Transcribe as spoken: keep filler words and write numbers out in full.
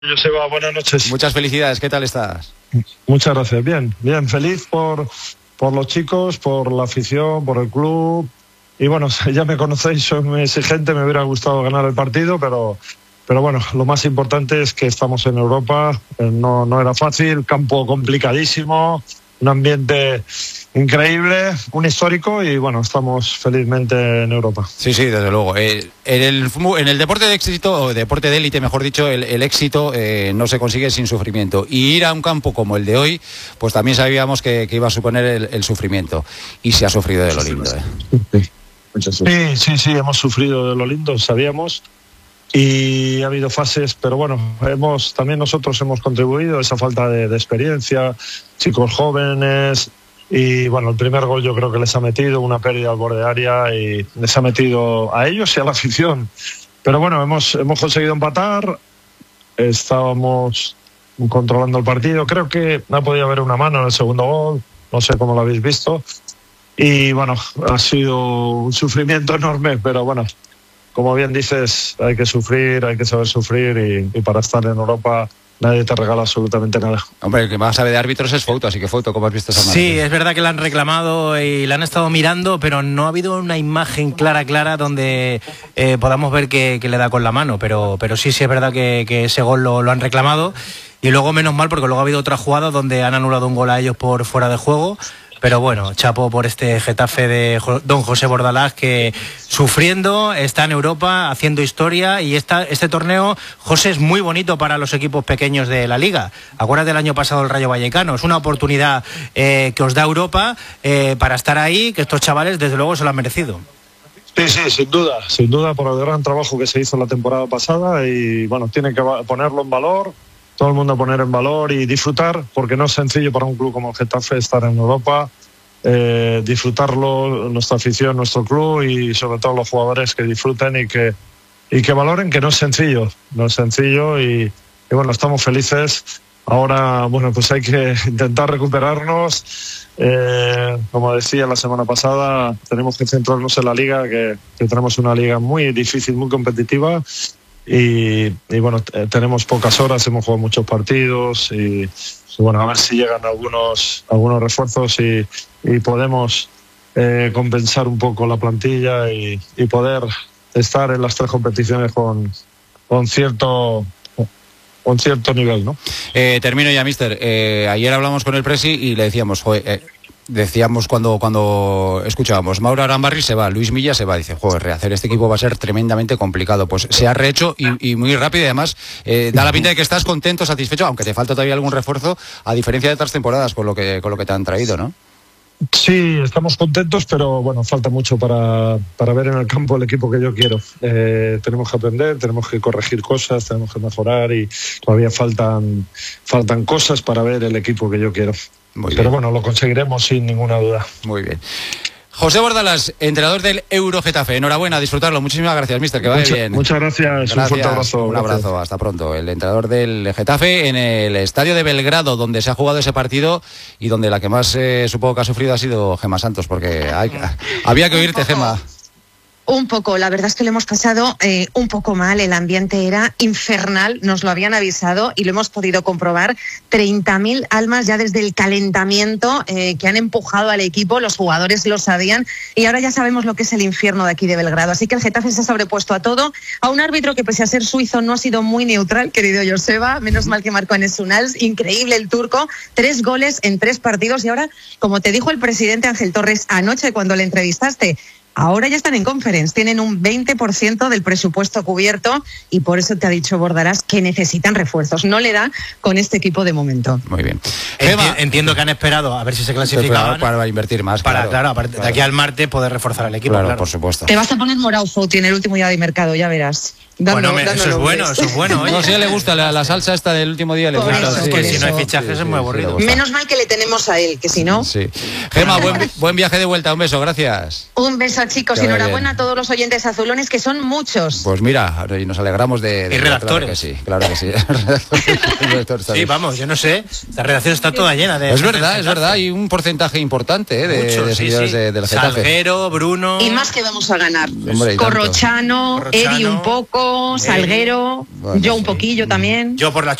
Joseba, buenas noches. Muchas felicidades, ¿qué tal estás? Muchas gracias, bien, bien, feliz por, por los chicos, por la afición, por el club. Y bueno, ya me conocéis, soy muy exigente, me hubiera gustado ganar el partido, pero, pero bueno, lo más importante es que estamos en Europa, no, no era fácil, campo complicadísimo, un ambiente increíble, un histórico y bueno, estamos felizmente en Europa. Sí, sí, desde luego. Eh, en, el, en el deporte de éxito, o deporte de élite, mejor dicho, el, el éxito eh, no se consigue sin sufrimiento. Y ir a un campo como el de hoy, pues también sabíamos que, que iba a suponer el, el sufrimiento. Y se ha sufrido de lo lindo. ¿eh? Sí, sí, sí, hemos sufrido de lo lindo, sabíamos. Y ha habido fases, pero bueno, hemos también nosotros hemos contribuido a esa falta de, de experiencia, chicos jóvenes. Y bueno, el primer gol yo creo que les ha metido una pérdida al borde área y les ha metido a ellos y a la afición. Pero bueno, hemos, hemos conseguido empatar, estábamos controlando el partido. Creo que no ha podido haber una mano en el segundo gol, no sé cómo lo habéis visto. Y bueno, ha sido un sufrimiento enorme, pero bueno, como bien dices, hay que sufrir, hay que saber sufrir y, y para estar en Europa nadie te regala absolutamente nada. Hombre, el que más sabe de árbitros es Fouto, así que Fouto, ¿cómo has visto esa mano? Sí, es verdad que la han reclamado y la han estado mirando, pero no ha habido una imagen clara, clara, donde eh, podamos ver que, que le da con la mano, pero, pero sí, sí es verdad que, que ese gol lo, lo han reclamado y luego menos mal porque luego ha habido otra jugada donde han anulado un gol a ellos por fuera de juego. Pero bueno, chapo por este Getafe de don José Bordalás, que sufriendo está en Europa, haciendo historia, y esta, este torneo, José, es muy bonito para los equipos pequeños de la Liga. Acuérdate del año pasado el Rayo Vallecano, es una oportunidad eh, que os da Europa eh, para estar ahí, que estos chavales desde luego se lo han merecido. Sí, sí, sin duda, sin duda por el gran trabajo que se hizo la temporada pasada y bueno, tienen que ponerlo en valor. Todo el mundo poner en valor y disfrutar, porque no es sencillo para un club como el Getafe estar en Europa, eh, disfrutarlo, nuestra afición, nuestro club y sobre todo los jugadores que disfruten y que, y que valoren que no es sencillo, no es sencillo y, y bueno, estamos felices. Ahora, bueno, pues hay que intentar recuperarnos. Eh, como decía la semana pasada, tenemos que centrarnos en la liga, que, que tenemos una liga muy difícil, muy competitiva. Y, y bueno, tenemos pocas horas, hemos jugado muchos partidos y, y bueno, a ver si llegan algunos algunos refuerzos y, y podemos eh, compensar un poco la plantilla y, y poder estar en las tres competiciones con, con cierto con cierto nivel, ¿no? Eh, termino ya, mister. Eh, ayer hablamos con el Presi y le decíamos, joder, eh, decíamos cuando cuando escuchábamos, Mauro Arambarri se va, Luis Milla se va, dice, joder, rehacer este equipo va a ser tremendamente complicado. Pues se ha rehecho y, y muy rápido y además eh, da la pinta de que estás contento, satisfecho, aunque te falta todavía algún refuerzo, a diferencia de otras temporadas con lo que con lo que te han traído, ¿no? Sí, estamos contentos, pero bueno, falta mucho para, para ver en el campo el equipo que yo quiero. Eh, tenemos que aprender, tenemos que corregir cosas, tenemos que mejorar y todavía faltan, faltan cosas para ver el equipo que yo quiero. Muy Pero bien. Bueno, lo conseguiremos sin ninguna duda. Muy bien. José Bordalás, entrenador del Euro Getafe. Enhorabuena, a disfrutarlo. Muchísimas gracias, mister, que vaya Mucha, bien. Muchas gracias. gracias, un fuerte abrazo. Un abrazo, gracias. Hasta pronto. El entrenador del Getafe en el estadio de Belgrado, donde se ha jugado ese partido y donde la que más eh, supongo que ha sufrido ha sido Gemma Santos, porque hay, había que oírte, Gemma. Un poco, la verdad es que lo hemos pasado eh, un poco mal, el ambiente era infernal, nos lo habían avisado y lo hemos podido comprobar. treinta mil almas ya desde el calentamiento eh, que han empujado al equipo, los jugadores lo sabían y ahora ya sabemos lo que es el infierno de aquí de Belgrado. Así que el Getafe se ha sobrepuesto a todo, a un árbitro que pese a ser suizo no ha sido muy neutral, querido Joseba, menos mal que marcó en Esunals, increíble el turco, tres goles en tres partidos y ahora, como te dijo el presidente Ángel Torres anoche cuando le entrevistaste, ahora ya están en conference, tienen un veinte por ciento del presupuesto cubierto y por eso te ha dicho Bordalás que necesitan refuerzos. No le da con este equipo de momento. Muy bien. Enti- entiendo que han esperado a ver si se clasificaban. Para invertir más. Para, claro, claro, claro. de aquí al martes poder reforzar el equipo. Claro, claro. por supuesto. Te vas a poner morado, Fouti, en el último día de mercado, ya verás. Dando, bueno, me, eso es bueno, eso es bueno. Oye. No sé, le gusta la, la salsa esta del último día. Le Por gusta, eso, sí, es que sí, si no hay sí, fichajes sí, es muy sí, aburrido. sí, Menos mal que le tenemos a él, que si no... Sí. Gemma, buen, buen viaje de vuelta, un beso, gracias. Un beso. Eso, chicos, Que vaya enhorabuena bien. a todos los oyentes azulones, que son muchos. Pues mira, y nos alegramos de... de Y redactores. Claro que sí, claro que sí. Redactores Sí, también. vamos, yo no sé. La redacción está toda llena de... Es verdad, de es verdad, hay un porcentaje importante eh, de, Mucho, de sí, seguidores sí. de- del Getafe. Salguero, Bruno... Y más que vamos a ganar. Hombre, y tanto. Corrochano, Corrochano, Eri un poco, Eri. Salguero, Bueno, yo un sí. poquillo también. Yo por la